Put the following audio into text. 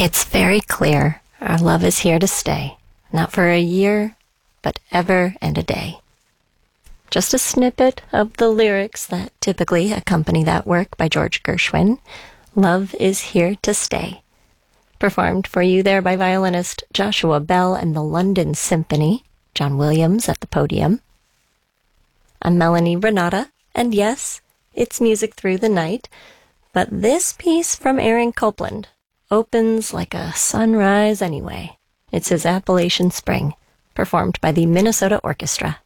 It's very clear our love is here to stay, not for a year, but ever and a day. Just a snippet of the lyrics that typically accompany that work by George Gershwin, Love is Here to Stay. Performed for you there by violinist Joshua Bell and the London Symphony, John Williams at the podium. I'm Melanie Renata, and yes, it's Music Through the Night, but this piece from Aaron Copland opens like a sunrise anyway. It's his Appalachian Spring, performed by the Minnesota Orchestra.